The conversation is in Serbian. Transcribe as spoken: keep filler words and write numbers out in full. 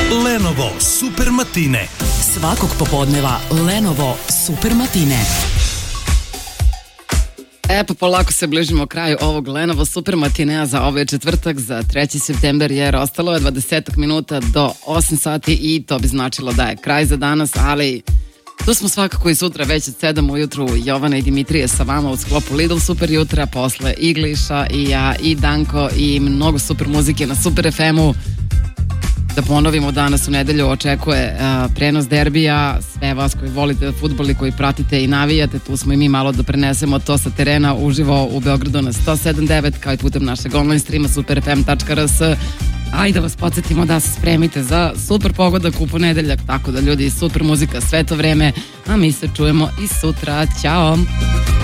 Lenovo Super Matine. Svakog popodneva Lenovo Super Matine. E pa polako se bližimo kraju ovog Lenovo Super Matinea za ovaj četvrtak, za treći september, jer ostalo je dvadeset minuta do osam sati i to bi značilo da je kraj za danas, ali tu smo svakako i sutra već od sedam ujutru. Jovana i Dimitrije sa vama u sklopu Lidl Super jutra, posle Igliša i ja i Danko i mnogo super muzike na Super ef emu. Da ponovimo, danas u nedelju očekuje uh, prenos derbija. Sve vas koji volite fudbal i koji pratite i navijate, tu smo i mi malo da prenesemo to sa terena uživo u Beogradu na sto sedam devet, kao i putem našeg online streama super f m tačka r s. Ajde da vas podsjetimo da se spremite za super pogodak u ponedeljak, tako da ljudi, super muzika sve to vreme, a mi se čujemo i sutra. Ćao!